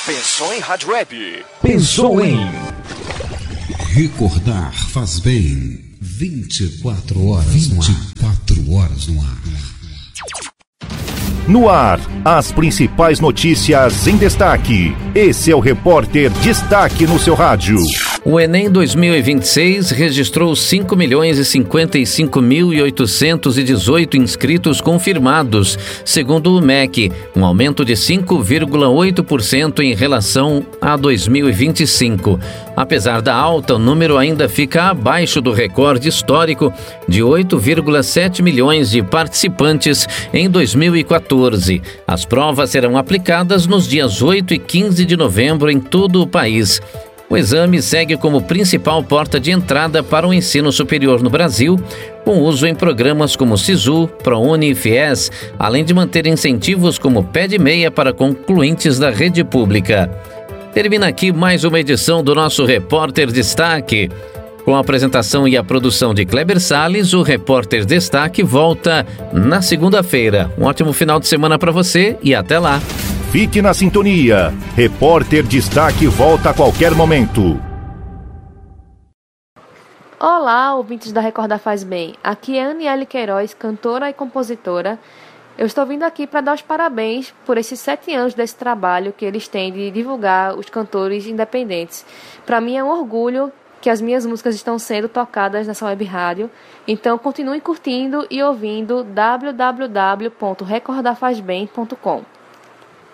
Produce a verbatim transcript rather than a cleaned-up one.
Pensou em rádio web? Pensou em Recordar Faz Bem. vinte e quatro horas vinte e quatro horas no ar. No ar, as principais notícias em destaque. Esse é o Repórter Destaque no seu rádio. O Enem dois mil e vinte e seis registrou cinco milhões e cinquenta e cinco mil e oitocentos e dezoito inscritos confirmados, segundo o M E C, um aumento de cinco vírgula oito por cento em relação a dois mil e vinte e cinco. Apesar da alta, o número ainda fica abaixo do recorde histórico de oito vírgula sete milhões de participantes em dois mil e quatorze. As provas serão aplicadas nos dias oito e quinze de novembro em todo o país. O exame segue como principal porta de entrada para o ensino superior no Brasil, com uso em programas como SISU, ProUni e FIES, além de manter incentivos como Pé de Meia para concluintes da rede pública. Termina aqui mais uma edição do nosso Repórter Destaque. Com a apresentação e a produção de Kleber Salles, o Repórter Destaque volta na segunda-feira. Um ótimo final de semana para você e até lá. Fique na sintonia. Repórter Destaque volta a qualquer momento. Olá, ouvintes da Recordar Faz Bem. Aqui é Aniele Queiroz, cantora e compositora. Eu estou vindo aqui para dar os parabéns por esses sete anos desse trabalho que eles têm de divulgar os cantores independentes. Para mim é um orgulho que as minhas músicas estão sendo tocadas nessa web rádio. Então continue curtindo e ouvindo w w w ponto recordar faz bem ponto com.